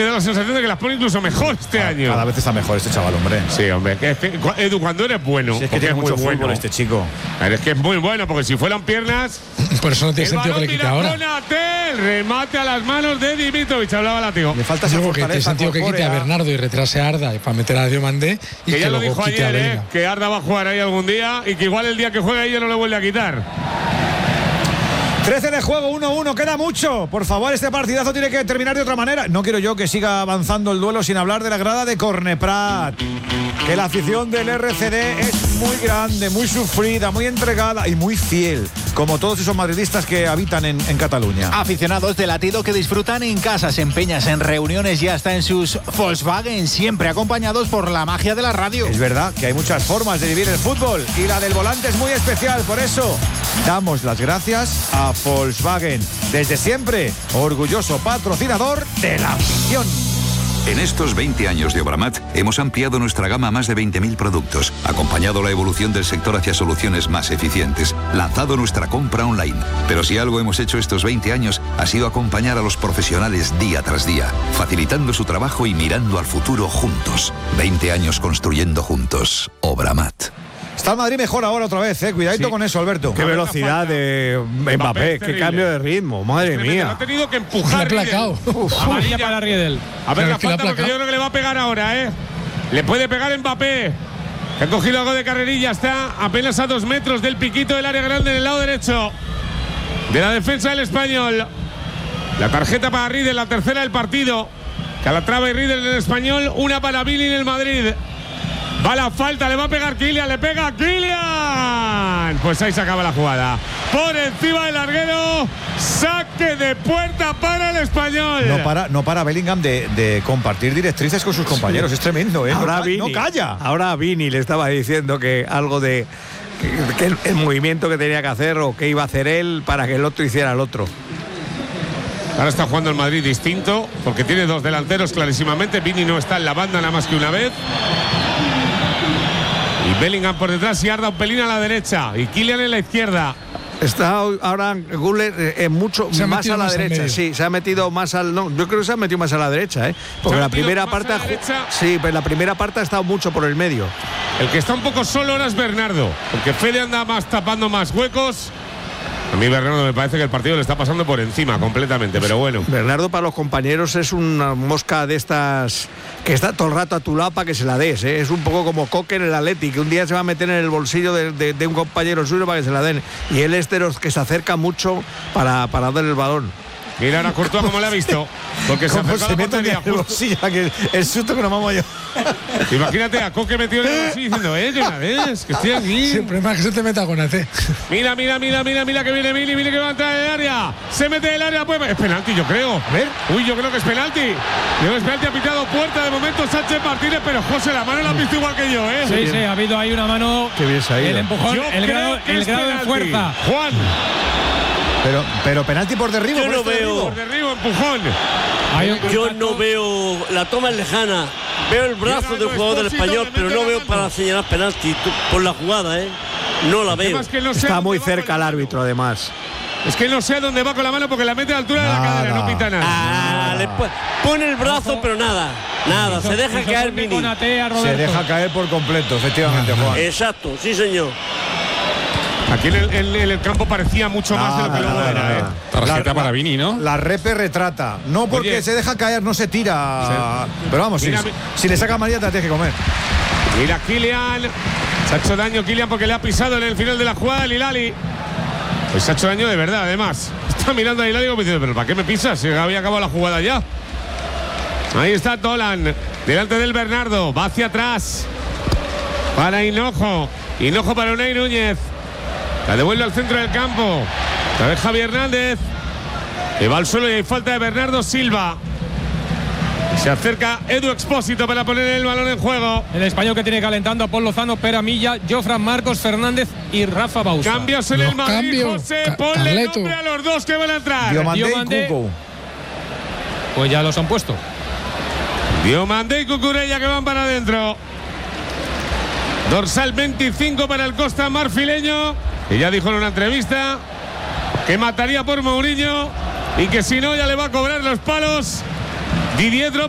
me da la sensación de que las pone incluso mejor este año. Cada vez está mejor este chaval, hombre. Sí, hombre. Edu, cuando eres bueno. Si es que tiene mucho fútbol bueno este chico. Es que es muy bueno, porque si fueran piernas. Por eso no tiene sentido que le quite ahora. El remate a las manos de Dimitrovic. Hablaba Látigo. Le falta esa fortaleza. Que tiene sentido que quite a Bernardo y retrase a Arda para meter a Diomandé y que ya que lo luego dijo quite ayer, a Bellingham. que Arda va a jugar ahí algún día y que igual el día que juegue ahí ya no le vuelve a quitar. 13 de juego, 1-1, queda mucho. Por favor, este partidazo tiene que terminar de otra manera. No quiero yo que siga avanzando el duelo sin hablar de la grada de Corneprat. Que la afición del RCD es muy grande, muy sufrida, muy entregada y muy fiel, como todos esos madridistas que habitan en Cataluña. Aficionados de latido que disfrutan en casas, en peñas, en reuniones y hasta en sus Volkswagen, siempre acompañados por la magia de la radio. Es verdad que hay muchas formas de vivir el fútbol y la del volante es muy especial, por eso damos las gracias a Volkswagen, desde siempre orgulloso patrocinador de la afición. En estos 20 años de Obramat hemos ampliado nuestra gama a más de 20.000 productos, acompañado la evolución del sector hacia soluciones más eficientes, lanzado nuestra compra online. Pero si algo hemos hecho estos 20 años ha sido acompañar a los profesionales día tras día, facilitando su trabajo y mirando al futuro juntos. 20 años construyendo juntos. Obramat. Está el Madrid mejor ahora otra vez, cuidadito con eso, Alberto. Qué velocidad de Mbappé, qué cambio de ritmo, madre mía. Ha tenido que empujar. Amarilla para Riedel. A ver la falta, porque yo creo que le va a pegar ahora, Le puede pegar Mbappé. Que ha cogido algo de carrerilla, está apenas a 2 metros del piquito del área grande en el lado derecho de la defensa del Español. La tarjeta para Riedel, la tercera del partido. Calatrava y Riedel en el Español, una para Billy en el Madrid. Va la falta, le va a pegar Kylian, le pega Kylian. Pues ahí se acaba la jugada. Por encima del larguero, saque de puerta para el Español. No para Bellingham de compartir directrices con sus compañeros, es tremendo, Ahora no calla. Ahora Vini le estaba diciendo que algo de que el movimiento que tenía que hacer o que iba a hacer él para que el otro hiciera el otro. Ahora está jugando el Madrid distinto, porque tiene 2 delanteros clarísimamente. Vini no está en la banda nada más que una vez. Y Bellingham por detrás y Arda un pelín a la derecha. Y Kylian en la izquierda. Está ahora Güler mucho más a la derecha. Sí, se ha metido más al. No, yo creo que se ha metido más a la derecha, Porque la primera parte. Sí, pero la primera parte ha estado mucho por el medio. El que está un poco solo ahora es Bernardo, porque Fede anda más tapando más huecos. A mí Bernardo me parece que el partido le está pasando por encima completamente, pero bueno. Bernardo para los compañeros es una mosca de estas que está todo el rato a tu lado para que se la des, Es un poco como Coque en el Atleti, que un día se va a meter en el bolsillo de un compañero suyo para que se la den. Y él es de los que se acerca mucho para darle el balón. Mira ahora Courtois cómo le ha visto, porque se mete en el bolsillo, el susto que nos vamos yo. Imagínate a Coque metido en el bolsillo diciendo, que una vez, que estoy aquí. Siempre más que se te meta con AT. Mira que viene Mili que va a entrar en el área. Se mete en el área, pues es penalti, yo creo. A ver. Uy, yo creo que es penalti. Ha pitado puerta de momento Sánchez Martínez, pero José, la mano la ha visto igual que yo, Sí, ha habido ahí una mano. Qué bien se ha ido. El empujón, el grado de fuerza. Juan. Pero penalti por derribo. Yo no veo. Por derribo, empujón. Yo no veo. La toma es lejana. Veo el brazo del jugador del Español, pero no veo para señalar penalti por la jugada, No la veo. Está muy cerca el árbitro, además. Es que no sé dónde va con la mano porque la mete a la altura de la cadera, no pita nada. Pone el brazo, pero nada, se deja caer Vini. Se deja caer por completo, efectivamente, Juan. Exacto, sí señor. Aquí en el campo parecía mucho más de lo que luego era, Tarjeta para Vini, ¿no? La Repe retrata. No porque se deja caer, no se tira. Sí. Pero vamos, si le saca amarilla te la tienes que comer. Mira Kylian. Se ha hecho daño Kylian porque le ha pisado en el final de la jugada el Hilali. Pues se ha hecho daño de verdad, además. Está mirando a Hilali y dice, pero ¿para qué me pisas? Si había acabado la jugada ya. Ahí está Dolan. Delante del Bernardo. Va hacia atrás. Para Hinojo. Hinojo para Unai Núñez. La devuelve al centro del campo. La vez Javi Hernández. Y va al suelo y hay falta de Bernardo Silva. Se acerca Edu Expósito para poner el balón en juego. El Español que tiene calentando a Paul Lozano, Pera Milla, Jofran Marcos Fernández y Rafa Bausa. Cambios en el Madrid, José. Ponle nombre a los 2 que van a entrar. Diomandé y Cuco. Pues ya los han puesto. Diomandé y Cucurella que van para adentro. Dorsal 25 para el Costa Marfileño. Y ya dijo en una entrevista que mataría por Mourinho y que si no ya le va a cobrar los palos Didier Drogba.